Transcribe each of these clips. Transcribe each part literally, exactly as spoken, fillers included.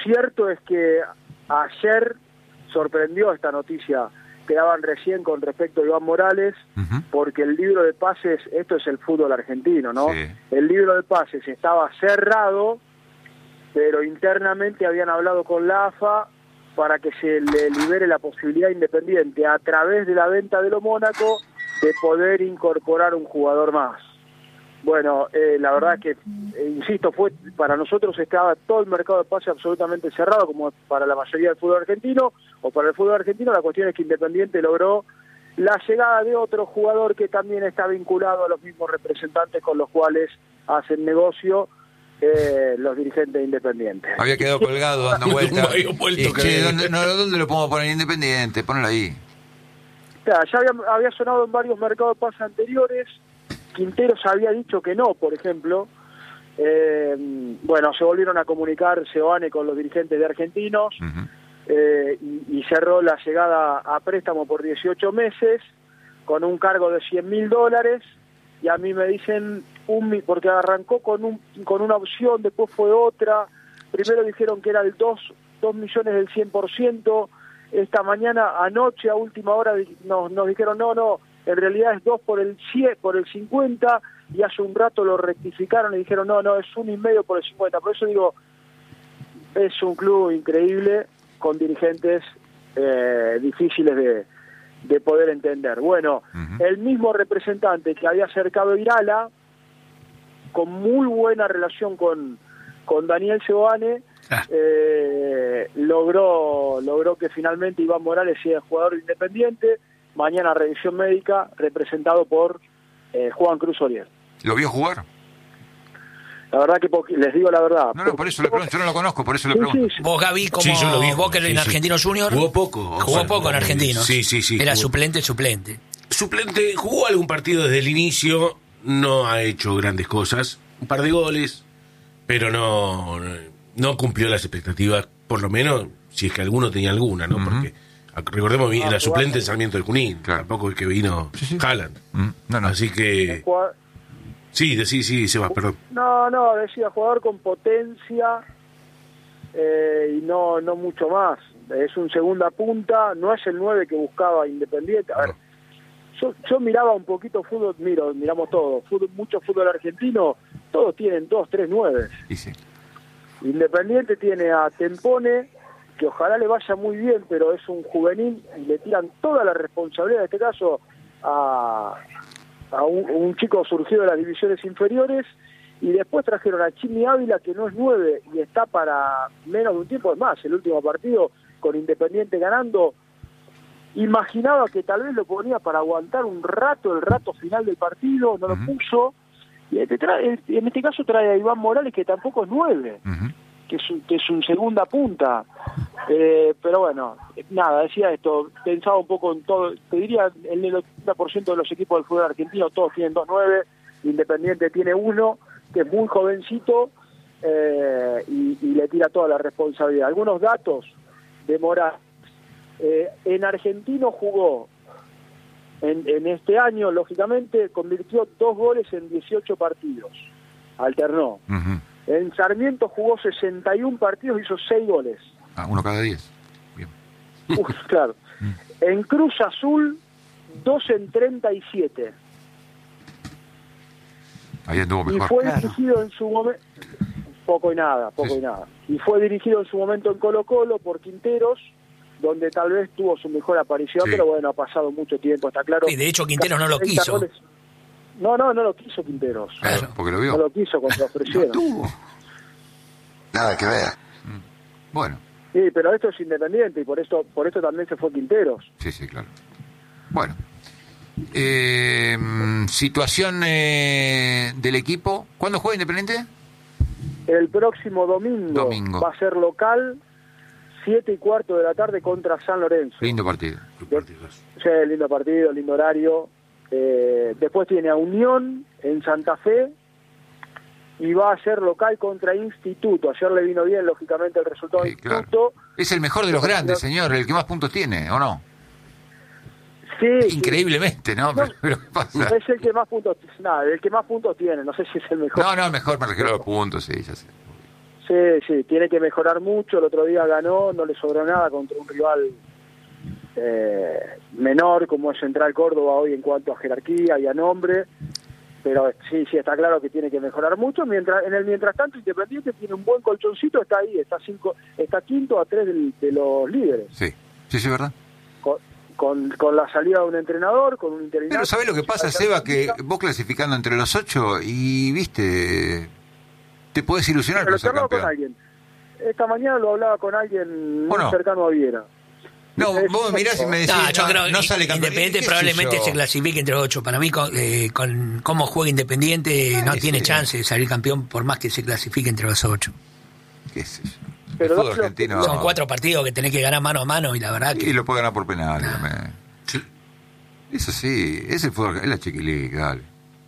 cierto es que ayer sorprendió esta noticia que daban recién con respecto a Iván Morales, uh-huh. porque el libro de pases, esto es el fútbol argentino, ¿no? Sí. El libro de pases estaba cerrado, pero internamente habían hablado con la A F A para que se le libere la posibilidad a Independiente, a través de la venta de lo Mónaco, de poder incorporar un jugador más. Bueno, eh, la verdad es que, eh, insisto, fue para nosotros estaba todo el mercado de pases absolutamente cerrado, como para la mayoría del fútbol argentino, o para el fútbol argentino. La cuestión es que Independiente logró la llegada de otro jugador que también está vinculado a los mismos representantes con los cuales hacen negocio eh, los dirigentes de Independiente. Había quedado colgado dando vueltas. y, che, ¿dónde, no, ¿Dónde lo podemos poner? Independiente, ponelo ahí. Ya, ya había, había sonado en varios mercados de pases anteriores. Quinteros había dicho que no, por ejemplo. Eh, bueno, se volvieron a comunicar Seoane con los dirigentes de Argentinos, uh-huh. eh, y, y cerró la llegada a préstamo por dieciocho meses con un cargo de cien mil dólares, y a mí me dicen, un porque arrancó con un con una opción, después fue otra, primero dijeron que era el dos millones del cien por ciento, esta mañana, anoche a última hora nos, nos dijeron no, no, en realidad es dos por el cien, por el cincuenta, y hace un rato lo rectificaron y dijeron no, no, es uno y medio por el cincuenta. Por eso digo, es un club increíble con dirigentes eh, difíciles de, de poder entender. Bueno, uh-huh. el mismo representante que había acercado Irala, con muy buena relación con, con Daniel Seoane, ah. eh, logró, logró que finalmente Iván Morales sea jugador Independiente. Mañana revisión médica, representado por eh, Juan Cruz Oriel. ¿Lo vio jugar? La verdad que po- les digo la verdad. No, no, por eso le pregunto, yo no lo conozco, por eso le pregunto. Sí, sí. Vos, Gaby, como sí, yo lo vi. vos que en sí, Argentino sí. Junior. Jugó poco. Jugó sea, poco en Argentinos. Sí, sí, sí. Era jugó. suplente, suplente. Suplente, jugó algún partido desde el inicio, no ha hecho grandes cosas, un par de goles, pero no, no cumplió las expectativas, por lo menos, si es que alguno tenía alguna, ¿no? Uh-huh. Porque recordemos bien, era suplente en Sarmiento del Junín, claro. Tampoco es que vino sí, sí. Haaland. Uh-huh. No, no. Así que... Sí, sí, sí, Sebas, perdón. No, no, decía jugador con potencia eh, y no no mucho más. Es un segunda punta, no es el nueve que buscaba Independiente. A ver, no. yo, yo miraba un poquito fútbol, miro, miramos todo, fútbol, mucho fútbol argentino, todos tienen dos, tres nueves. Sí, sí. Independiente tiene a Tempone, que ojalá le vaya muy bien, pero es un juvenil y le tiran toda la responsabilidad, en este caso, a... a un, un chico surgido de las divisiones inferiores, y después trajeron a Chimi Ávila, que no es nueve y está para menos de un tiempo. Es más, el último partido con Independiente ganando, imaginaba que tal vez lo ponía para aguantar un rato, el rato final del partido, no uh-huh. lo puso, y este trae, en este caso trae a Iván Morales, que tampoco es nueve, uh-huh. que, es un, que es un segunda punta. Eh, pero bueno, nada, decía esto, pensaba un poco en todo, te diría el ochenta por ciento de los equipos del fútbol argentino, todos tienen dos nueve, Independiente tiene uno, que es muy jovencito, eh, y, y le tira toda la responsabilidad. Algunos datos de Morales. Eh, en Argentino jugó, en, en este año, lógicamente, convirtió dos goles en dieciocho partidos, alternó. Uh-huh. En Sarmiento jugó sesenta y uno partidos, hizo seis goles. Ah, uno cada diez. Bien. Uf, claro. En Cruz Azul, dos en treinta y siete. Ahí anduvo mejor. Y fue claro. dirigido en su momento... Poco y nada, poco sí. y nada. Y fue dirigido en su momento en Colo-Colo por Quinteros, donde tal vez tuvo su mejor aparición, sí. pero bueno, ha pasado mucho tiempo, está claro. Y de hecho Quinteros no lo quiso. Goles. No, no, no lo quiso Quinteros. Claro, porque lo vio. No lo quiso cuando lo ofrecieron. No tuvo. Nada que ver. Bueno. Sí, pero esto es Independiente y por esto por esto también se fue Quinteros. Sí, sí, claro. Bueno. Eh, situación eh, del equipo. ¿Cuándo juega Independiente? El próximo domingo, domingo. Va a ser local, siete y cuarto de la tarde contra San Lorenzo. Lindo partido. Sí, lindo partido, lindo horario. Eh, después tiene a Unión en Santa Fe y va a ser local contra Instituto. Ayer le vino bien, lógicamente, el resultado sí, de Instituto. Claro. Es el mejor de los grandes, señor, el que más puntos tiene, ¿o no? Sí, increíblemente, ¿no? no pero, pero ¿qué pasa? Es el que más puntos, nada, el que más puntos tiene, no sé si es el mejor. No, no, mejor me refiero a los puntos, sí, ya sé. Sí, sí, tiene que mejorar mucho. El otro día ganó, no le sobró nada contra un rival eh, menor como es Central Córdoba hoy en cuanto a jerarquía y a nombre. Pero sí, sí, está claro que tiene que mejorar mucho. Mientras en el mientras tanto, Independiente tiene un buen colchoncito, está ahí, está cinco, está quinto a tres del, de los líderes. Sí, sí, sí, verdad. Con, con, con la salida de un entrenador, con un interinato. Pero ¿sabés lo que pasa, Seba? Que vos clasificando entre los ocho y, viste, te podés ilusionar Pero con ser hablaba campeón. con alguien. Esta mañana lo hablaba con alguien muy ¿O no? cercano a Viera. No, Es- vos mirás y me decís, No, no, yo creo no que sale campeón. Independiente ¿Qué sé probablemente yo? se clasifique entre los ocho. Para mí, con, eh, con cómo juega Independiente, Ay, no tiene sí. chance de salir campeón por más que se clasifique entre los ocho. ¿Qué sé yo? Pero El fútbol no creo- argentino... Son cuatro partidos que tenés que ganar mano a mano y la verdad que... Y lo puede ganar por penal también. Sí. Eso sí, ese fútbol, es la chiquiliga, dale.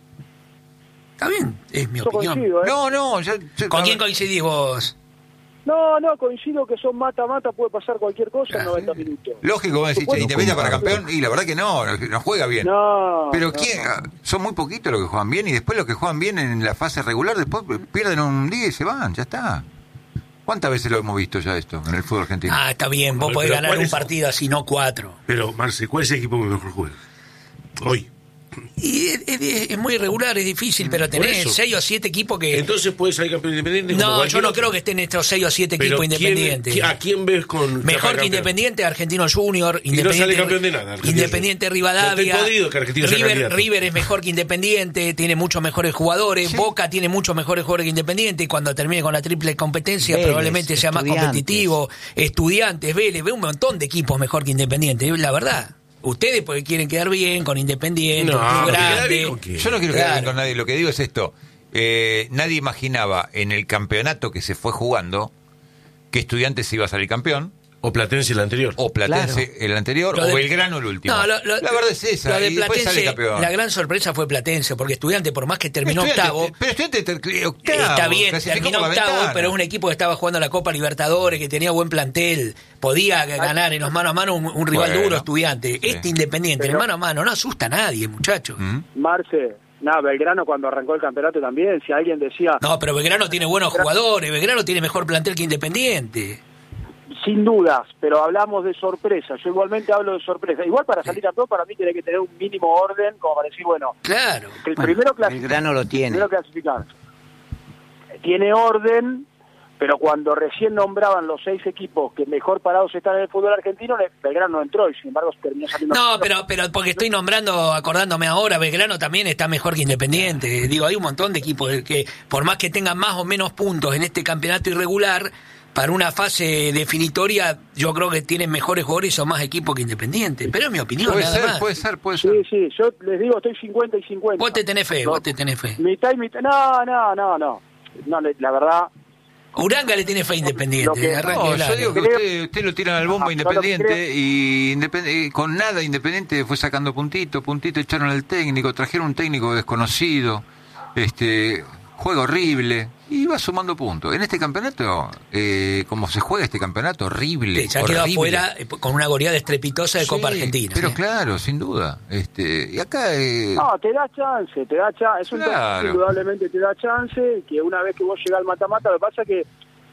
Está bien, es mi Yo opinión. coincido, ¿eh? No, no, ya... ya- ¿Con quién coincidís vos? No, no, coincido que son mata-mata, puede pasar cualquier cosa en Ah, noventa sí. minutos. Lógico, vos decís, Bueno, Independiente para como- campeón, y la verdad que no, no juega bien. No. Pero no. ¿quién? Son muy poquitos los que juegan bien, y después los que juegan bien en la fase regular, después pierden un día y se van, ya está. ¿Cuántas veces lo hemos visto ya esto en el fútbol argentino? Ah, está bien, vos Pero podés ganar ¿cuál un es? partido así, no cuatro. Pero, Marce, ¿cuál es el equipo que mejor juega? Hoy. Y es, es- es muy irregular, es difícil, pero tenés eso. seis o siete equipos que... Entonces puede salir campeón Independiente. como No, cualquier yo no otro. creo que estén estos seis o siete Pero equipos ¿quién- independientes. ¿a quién ves con Mejor campeón? que Independiente, Argentino Junior, Y no Independiente, sale campeón de nada, Argentino Independiente Junior. Rivadavia, No estoy podrido que Argentino sea River, candidato. River es mejor que Independiente, tiene muchos mejores jugadores, Sí. Boca tiene muchos mejores jugadores que Independiente, y cuando termine con la triple competencia Vélez, probablemente sea más Estudiantes. competitivo, Estudiantes, Vélez, ve un montón de equipos mejor que Independiente, la verdad. Ustedes porque quieren quedar bien con Independiente, No, un club ¿quedar grande. bien con quién? Yo no quiero quedar bien Claro. con nadie, lo que digo es esto. Eh, nadie imaginaba en el campeonato que se fue jugando que Estudiantes iba a salir campeón, O Platense el anterior. o Platense el anterior, Lo o de- Belgrano el último. No, lo- lo- la verdad es esa, lo de y después sale Platense, campeón. la gran sorpresa fue Platense, porque Estudiante, por más que terminó Estudiante- octavo, Pero Estudiantes ter- octavo, está bien, clasificó terminó por la octavo, ventana. pero es un equipo que estaba jugando la Copa Libertadores, que tenía buen plantel, podía ganar en los mano a mano un, un rival Bueno, duro, Estudiante. sí. Este Independiente, en Pero- el mano a mano, no asusta a nadie, muchachos. ¿Mm? Marce, nada, Belgrano cuando arrancó el campeonato también, si alguien decía, No, pero Belgrano tiene buenos jugadores, Belgrano tiene mejor plantel que Independiente. sin dudas, pero hablamos de sorpresa, yo igualmente hablo de sorpresa. Igual para salir campeón para mí tiene que tener un mínimo orden, como para decir, bueno, Claro. el primero clasificar. Belgrano lo tiene. Primero clasificar. Tiene orden, pero cuando recién nombraban los seis equipos que mejor parados están en el fútbol argentino, Belgrano no entró y sin embargo terminó saliendo. No, pero pero porque estoy nombrando, acordándome ahora, Belgrano también está mejor que Independiente. Digo, hay un montón de equipos que, por más que tengan más o menos puntos en este campeonato irregular, para una fase definitoria, yo creo que tienen mejores jugadores y son más equipos que Independiente. Pero es mi opinión, Puede nada ser, más. puede ser, puede Sí, ser. sí, yo les digo, estoy cincuenta y cincuenta. Vos te tenés fe, No, vos te tenés fe. Mitad y mitad. No, no, no, no. No, le- la verdad. Uranga le tiene fe a Independiente. Lo que- arranque No, el yo año. digo que Creo- usted, usted lo tiran al bombo Ah, Independiente yo lo que y independ- eh, con nada Independiente fue sacando puntito, puntito, echaron al técnico, trajeron un técnico desconocido, este juego horrible y va sumando puntos. En este campeonato, eh, como se juega este campeonato, horrible. Ya quedó horrible. afuera eh, con una goleada estrepitosa de Copa Sí, Argentina. Pero ¿eh? claro, sin duda. Este, y acá eh, No, te da chance, te da chance. Es un Claro. torneo que indudablemente te da chance, que una vez que vos llegás al mata-mata, lo que pasa es que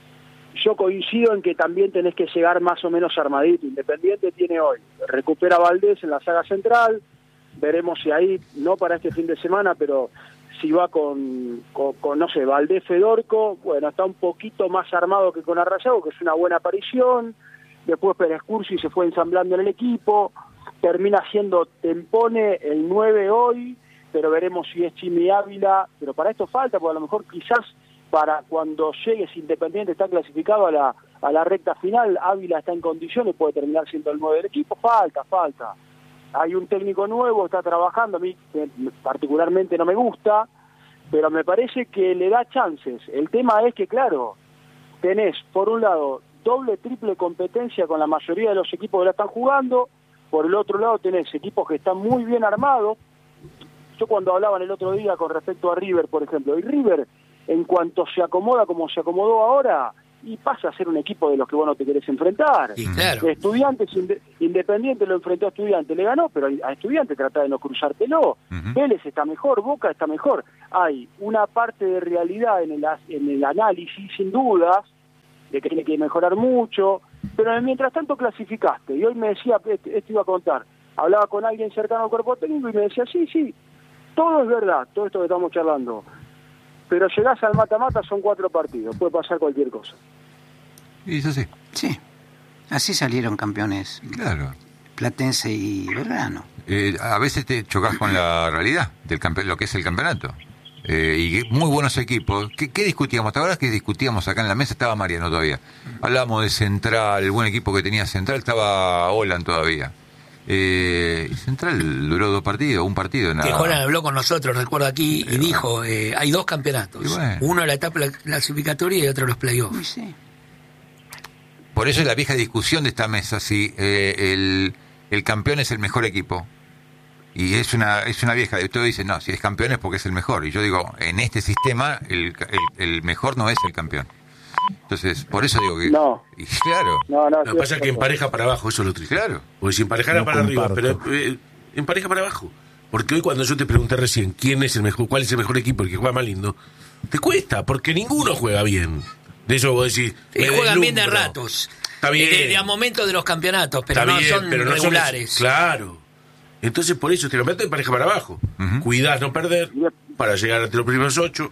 yo coincido en que también tenés que llegar más o menos armadito. Independiente tiene hoy, recupera a Valdés en la saga central, veremos si ahí, no para este fin de semana, pero si va con, con, con, no sé, Valdés Fedorco, bueno, está un poquito más armado que con Arrayago, que es una buena aparición. Después Pérez Cursi se fue ensamblando en el equipo, termina siendo Tempone el nueve hoy, pero veremos si es Chimi Ávila, pero para esto falta, porque a lo mejor quizás para cuando llegue, si Independiente está clasificado a la, a la recta final, Ávila está en condiciones, puede terminar siendo el nueve del equipo, falta, falta. Hay un técnico nuevo, está trabajando, a mí eh, particularmente no me gusta, pero me parece que le da chances. El tema es que, claro, tenés, por un lado, doble, triple competencia con la mayoría de los equipos que la están jugando, por el otro lado tenés equipos que están muy bien armados. Yo cuando hablaban el otro día con respecto a River, por ejemplo, y River, en cuanto se acomoda como se acomodó ahora, y pasa a ser un equipo de los que vos no te querés enfrentar. Y claro. Estudiantes, Independiente lo enfrentó a Estudiantes, le ganó, pero a Estudiantes trata de no cruzártelo. Uh-huh. Vélez está mejor, Boca está mejor. Hay una parte de realidad en el, en el análisis, sin dudas, de que tiene que mejorar mucho, pero mientras tanto clasificaste. Y hoy me decía, esto iba a contar, hablaba con alguien cercano al cuerpo técnico y me decía, sí, sí, todo es verdad, todo esto que estamos charlando. Pero llegás al mata-mata, son cuatro partidos, puede pasar cualquier cosa. Y es así. Sí, así salieron campeones. Claro. Platense y Belgrano. Eh, a veces te chocas con la realidad del campe- lo que es el campeonato. Eh, y muy buenos equipos. ¿Qué, qué discutíamos? ¿Te acuerdas que discutíamos acá en la mesa? Estaba Mariano todavía. Hablábamos de Central, el buen equipo que tenía Central, estaba Holland todavía. Eh, Central duró dos partidos, un partido nada. Que Holland habló con nosotros, recuerdo aquí, y dijo, eh, hay dos campeonatos. Bueno. Uno la etapa clasificatoria y otro los playoffs. Uy, sí. Por eso es la vieja discusión de esta mesa, si eh, el, el campeón es el mejor equipo. Y es una es una vieja, todos dicen, no, si es campeón es porque es el mejor. Y yo digo, en este sistema, el, el, el mejor no es el campeón. Entonces, por eso digo que... No. Y claro. No, no, Lo que pasa es que empareja para abajo, eso es lo triste. Claro. Porque si emparejara No para arriba, comparto. pero eh, empareja para abajo. Porque hoy cuando yo te pregunté recién quién es el mejor, cuál es el mejor equipo, el que juega más lindo, te cuesta, porque ninguno juega bien. De eso vos decís... Eh, me juegan bien de deslumbro. ratos. Está bien. De, de a momentos de los campeonatos, pero Está no bien, son pero no regulares. Son, claro. Entonces por eso este campeonato empareja para abajo. Ujú. Cuidás no perder para llegar entre los primeros ocho.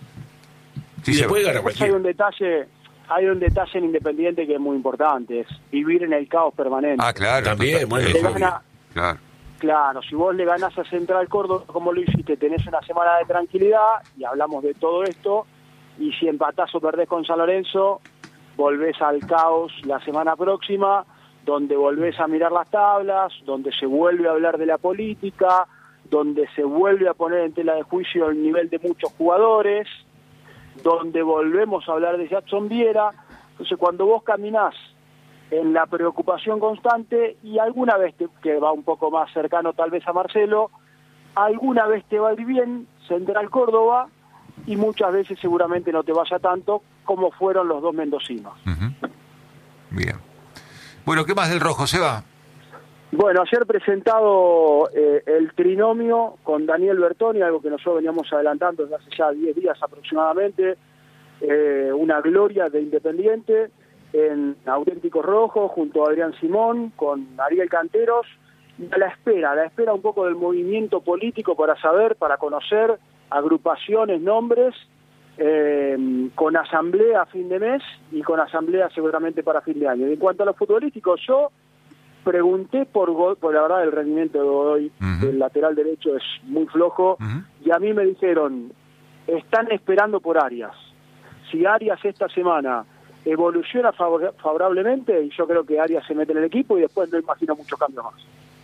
Sí, y se después va. gana Después hay cualquiera. un detalle, hay un detalle en Independiente que es muy importante, es vivir en el caos permanente. Ah, claro. También, total- bueno, es Le obvio. gana- Claro. Claro, si vos le ganás a Central Córdoba como lo hiciste, tenés una semana de tranquilidad y hablamos de todo esto, y si empatás o perdés con San Lorenzo, volvés al caos la semana próxima, donde volvés a mirar las tablas, donde se vuelve a hablar de la política, donde se vuelve a poner en tela de juicio el nivel de muchos jugadores, donde volvemos a hablar de Jackson Viera. Entonces, cuando vos caminás en la preocupación constante, y alguna vez te, que va un poco más cercano tal vez a Marcelo, alguna vez te va a ir bien Central Córdoba, y muchas veces seguramente no te vaya tanto como fueron los dos mendocinos. Ujú. Bien. Bueno, ¿qué más del rojo, Seba? Bueno, ayer presentado eh, el trinomio con Daniel Bertoni, algo que nosotros veníamos adelantando desde hace ya diez días aproximadamente, eh, una gloria de Independiente en Auténticos Rojos, junto a Adrián Simón, con Ariel Canteros, y a la espera, a la espera un poco del movimiento político para saber, para conocer agrupaciones, nombres, eh, con asamblea a fin de mes y con asamblea seguramente para fin de año. Y en cuanto a los futbolísticos, yo pregunté por, Go- por la verdad el rendimiento de Godoy, Ujú. el lateral derecho es muy flojo, Ujú. y a mí me dijeron, están esperando por Arias. Si Arias esta semana evoluciona favor- favorablemente, y yo creo que Arias se mete en el equipo y después no imagino muchos cambios más.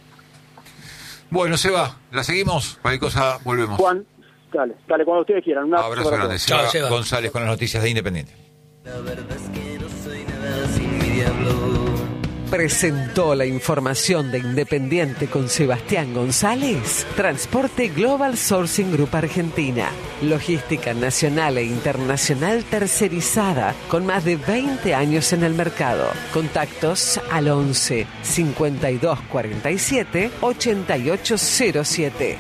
Bueno, Seba, la seguimos. Cualquier cosa, volvemos. Juan, dale, dale, cuando ustedes quieran. Un abrazo Abrazo para grande. todos. Seba Chao, Seba. González con las noticias de Independiente. La verdad es que no soy nada sin mi diablo. Presentó la información de Independiente con Sebastián González. Transporte Global Sourcing Group Argentina. Logística nacional e internacional tercerizada con más de veinte años en el mercado. Contactos al once cincuenta y dos cuarenta y siete ochenta y ocho cero siete.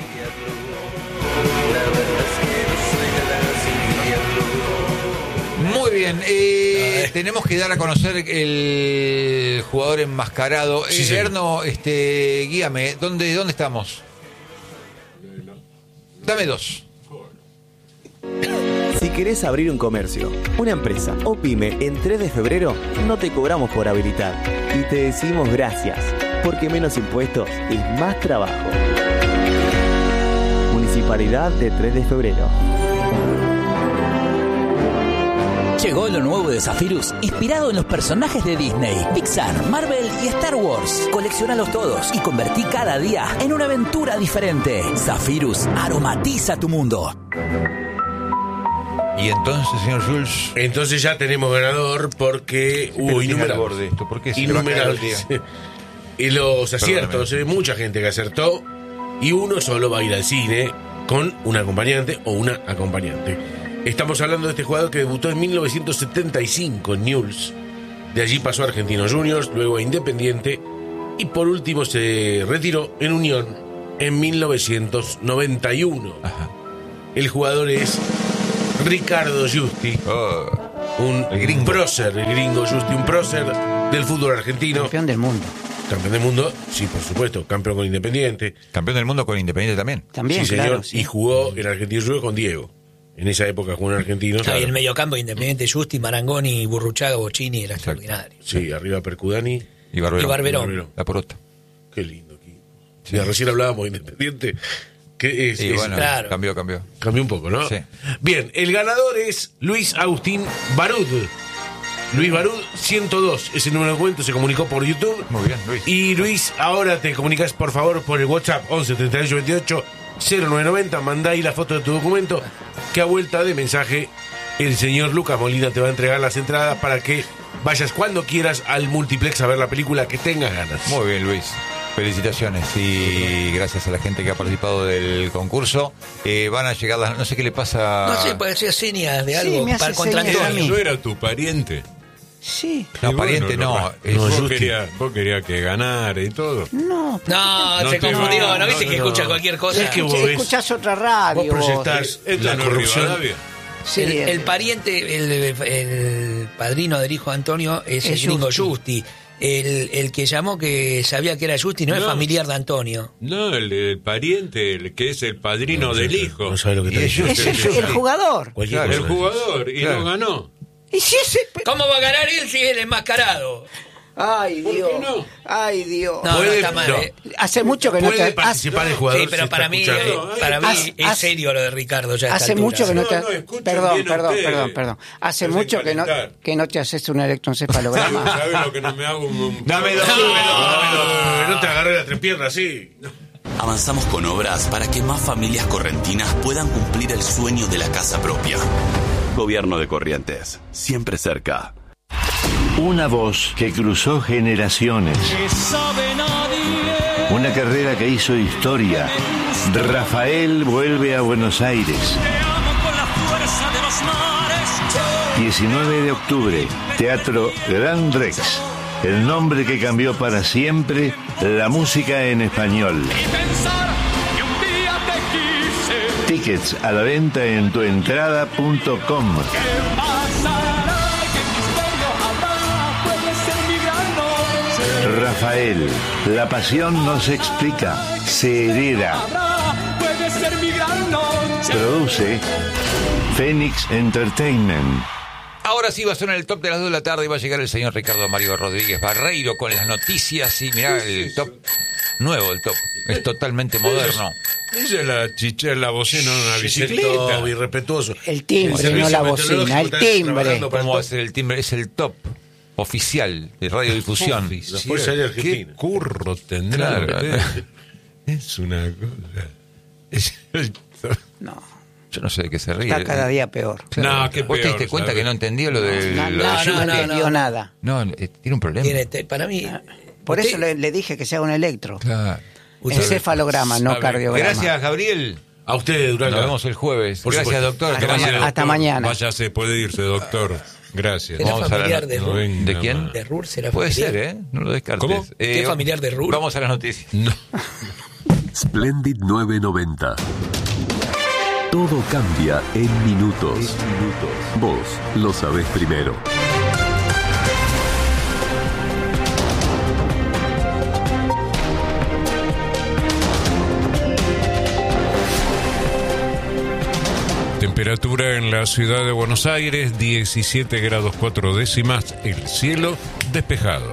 La verdad es que no soy nada sin mi diablo. Muy bien, eh, tenemos que dar a conocer el jugador enmascarado. Sí, Eh, señor. Erno, este, guíame, ¿dónde, ¿dónde estamos? Dame dos. Si querés abrir un comercio, una empresa o pyme en tres de febrero, no te cobramos por habilitar. Y te decimos gracias, porque menos impuestos es más trabajo. Municipalidad de tres de febrero. Llegó lo nuevo de Zephyrus, inspirado en los personajes de Disney, Pixar, Marvel y Star Wars. Colecciónalos todos y convertí cada día en una aventura diferente. Zephyrus aromatiza tu mundo. Y entonces, señor Jules, Entonces ya tenemos ganador porque hubo tiene innumerables. albor de esto, ¿por qué se le va a caer el innumerables. día? Y los aciertos, Perdóname. hay mucha gente que acertó y uno solo va a ir al cine con un acompañante o una acompañante. Estamos hablando de este jugador que debutó en mil novecientos setenta y cinco en Newell's. De allí pasó a Argentinos Juniors, luego a Independiente y por último se retiró en Unión en mil novecientos noventa y uno. Ajá. El jugador es Ricardo Giusti, Oh, un el gringo. prócer, el gringo Giusti, un prócer del fútbol argentino. Campeón del mundo. Campeón del mundo, sí, por supuesto, campeón con Independiente. campeón del mundo con Independiente también. También, sí, señor, claro. sí. y jugó en Argentinos Juniors con Diego. En esa época jugó en Argentinos. Ahí claro. el mediocampo Independiente, Justi, Marangoni, Burruchaga, Bocini, era Exacto. extraordinario. Sí, arriba Percudani. Y Barberón. Y Barberón. Barberón. La porota. Qué lindo aquí. Sí, recién hablábamos de Independiente. Que es, Y es- bueno, claro. cambió, cambió. cambió un poco, ¿no? Sí. Bien, el ganador es Luis Agustín Barud. Luis Barud, ciento dos. Ese número de cuento se comunicó por YouTube. Muy bien, Luis. Y Luis, ahora te comunicas por favor por el WhatsApp once treinta y ocho veintiocho cero nueve noventa. Mandá ahí la foto de tu documento. Que a vuelta de mensaje, el señor Lucas Molina te va a entregar las entradas para que vayas cuando quieras al multiplex a ver la película que tengas ganas. Muy bien, Luis. Felicitaciones y gracias a la gente que ha participado del concurso. Eh, van a llegar las... No sé qué le pasa... No sé, puede ser señas de Sí, algo me hace para contra señas a Antonio. mí. ¿No era tu pariente? Sí. No, Y pariente bueno, no. lo- es- no, vos, Justi. querías, vos querías que ganara y todo. No. No, No se te confundió, va, ¿no viste no, que no. escucha cualquier cosa? Es que vos Escuchás- ves- escuchás otra radio. Vos proyectás Esta la no es corrupción. Rivadavia. Sí, el, el- el pariente, el, el padrino del hijo de Antonio es, Es el gringo Justi. Justi. El, el que llamó que sabía que era Justi no, es No. familiar de Antonio. No, el, el pariente, el que es el padrino No, del sí, hijo. No sabe lo que está Y ellos- diciendo. Es el, el jugador. Cualquier Claro, El cosa. jugador, y Claro. no ganó. ¿Y si ese... ¿Cómo va a ganar él si es el enmascarado? Ay, ¿Por Dios. qué no? Ay, Dios. No, no Puede- está mal, no. ¿eh? Hace mucho que no Puede te... participar el jugador. Sí, pero si para está mí, escuchando. eh, para mí Hace- es hace- serio lo de Ricardo ya a esta Hace altura. mucho que no No, te... no, escuchen perdón, bien perdón, ustedes. perdón, perdón. Hace Hacen mucho que no, calentar. que no te haces un electroencefalograma. ¿Sabes lo que no me hago? Un, un- Dame dos, No, dame dos. no, no te agarré las tres piernas, sí. Avanzamos con obras para que más familias correntinas puedan cumplir el sueño de la casa propia. Gobierno de Corrientes, siempre cerca. Una voz que cruzó generaciones. Una carrera que hizo historia. Rafael vuelve a Buenos Aires. diecinueve de octubre, Teatro Gran Rex. El nombre que cambió para siempre la música en español. Tickets a la venta en tuentrada punto com. Rafael, la pasión no se explica, se hereda. Produce Phoenix Entertainment. Ahora sí va a sonar el top de las dos de la tarde y va a llegar el señor Ricardo Mario Rodríguez Barreiro con las noticias y mirá el top nuevo, el top. Es totalmente moderno. Ella es la chicha, la bocina en una Sí, bicicleta. todo irrespetuoso. El timbre, servicio no la meteorológico bocina, el está timbre. trabajando para ¿Cómo va a todo. ser el timbre? Es el top oficial de radiodifusión. La Fuerza Aérea ¿Qué Argentina. curro tendrá? Claro. usted? Es una cosa. Es- No, Yo no sé de qué se ríe. está cada día peor. No, qué ¿Vos te peor, diste cuenta ¿sabes? que no entendió lo del... No, lo no, de no, Justi? no entendió nada. No, eh, tiene un problema. Tiene este- para mí. Por usted- eso le, le dije que se haga un electro. Claro. Encefalograma, no sabe. cardiograma. Gracias, Gabriel. A ustedes, Durán. Nos vemos el jueves. Por Gracias, supuesto. doctor. Hasta Que vaya- mañana. Hasta mañana. Váyase, puede irse, doctor. Gracias. ¿Era Vamos a la familiar no- de no Rur? venga ¿De quién? más. ¿De Rur será Puede familiar? ser, ¿eh? No lo descartes. ¿Cómo? Eh, ¿Qué familiar de Rur? Vamos a las noticias. No. Splendid nueve noventa. Todo cambia en minutos. Vos lo sabés primero. Temperatura en la ciudad de Buenos Aires, diecisiete grados cuatro décimas, el cielo despejado.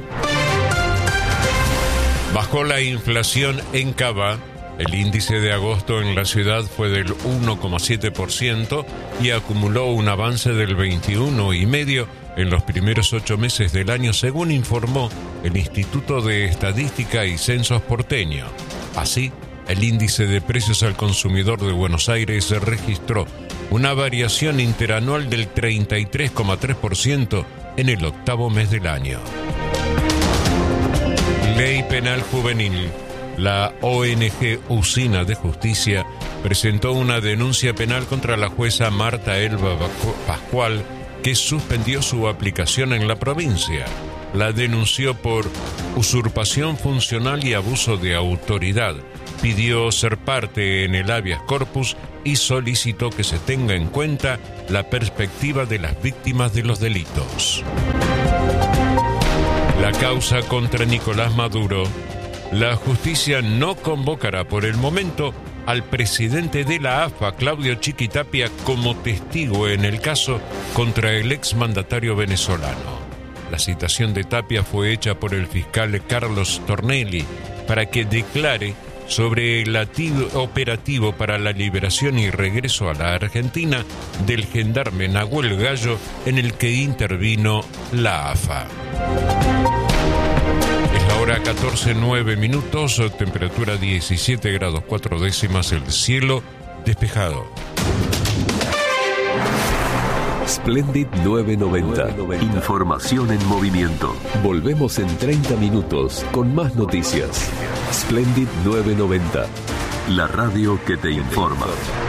Bajó la inflación en Cava. El índice de agosto en la ciudad fue del uno coma siete por ciento y acumuló un avance del veintiuno coma cinco por ciento en los primeros ocho meses del año, según informó el Instituto de Estadística y Censos porteño. Así, el índice de precios al consumidor de Buenos Aires registró una variación interanual del treinta y tres coma tres por ciento en el octavo mes del año. Ley Penal Juvenil. La O N G Usina de Justicia presentó una denuncia penal contra la jueza Marta Elba Pascual, que suspendió su aplicación en la provincia. La denunció por usurpación funcional y abuso de autoridad. Pidió ser parte en el habeas corpus y solicitó que se tenga en cuenta la perspectiva de las víctimas de los delitos. La causa contra Nicolás Maduro. La justicia no convocará por el momento al presidente de la A F A, Claudio Chiquitapia, como testigo en el caso contra el exmandatario venezolano. La citación de Tapia fue hecha por el fiscal Carlos Tornelli para que declare sobre el operativo para la liberación y regreso a la Argentina del gendarme Nahuel Gallo, en el que intervino la A F A. Es la hora catorce, nueve minutos, temperatura diecisiete grados cuatro décimas, el cielo despejado. Splendid novecientos noventa. Información en movimiento. Volvemos en treinta minutos con más noticias. Splendid novecientos noventa. La radio que te informa.